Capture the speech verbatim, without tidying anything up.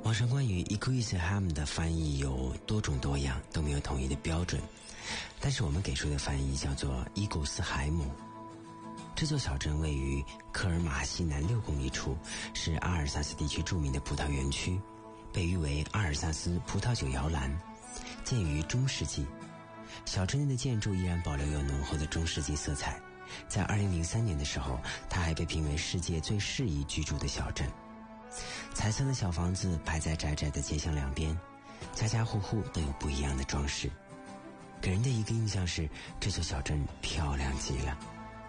网上关于 Icklesham 的翻译有多种多样，都没有统一的标准，但是我们给出的翻译叫做伊古斯海姆。这座小镇位于科尔马西南六公里处，是阿尔萨斯地区著名的葡萄园区，被誉为阿尔萨斯葡萄酒摇篮，建于中世纪。小镇内的建筑依然保留有浓厚的中世纪色彩。在二零零三年的时候，它还被评为世界最适宜居住的小镇。彩色的小房子排在窄窄的街巷两边，家家户户都有不一样的装饰，给人的一个印象是这座小镇漂亮极了。